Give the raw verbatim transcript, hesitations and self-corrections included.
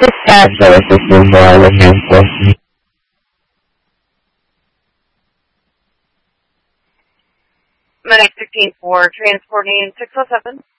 Dispatch services is more enforcement. Medic sixteen for transporting six oh seven.